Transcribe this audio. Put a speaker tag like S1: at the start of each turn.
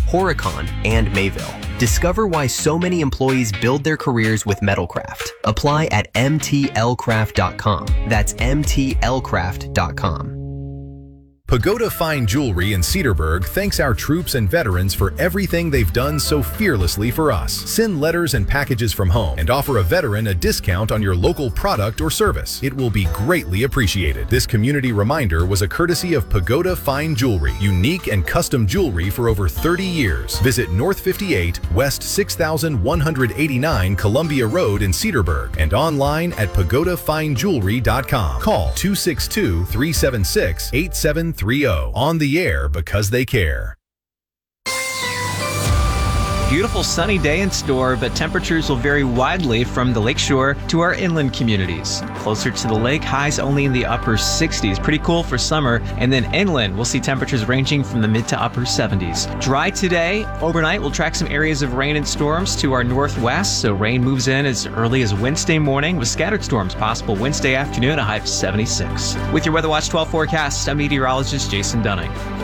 S1: Horicon, and Mayville. Discover why so many employees build their careers with Metalcraft. Apply at mtlcraft.com. That's mtlcraft.com.
S2: Pagoda Fine Jewelry in Cedarburg thanks our troops and veterans for everything they've done so fearlessly for us. Send letters and packages from home and offer a veteran a discount on your local product or service. It will be greatly appreciated. This community reminder was a courtesy of Pagoda Fine Jewelry, unique and custom jewelry for over 30 years. Visit North 58, West 6189 Columbia Road in Cedarburg and online at pagodafinejewelry.com. Call 262-376-8730. On the air because they care.
S3: Beautiful sunny day in store, but temperatures will vary widely from the lakeshore to our inland communities. Closer to the lake, highs only in the upper 60s. Pretty cool for summer. And then inland, we'll see temperatures ranging from the mid to upper 70s. Dry today. Overnight, we'll track some areas of rain and storms to our northwest. So rain moves in as early as Wednesday morning with scattered storms possible Wednesday afternoon, a high of 76. With your Weather Watch 12 forecast, I'm meteorologist Jason Dunning.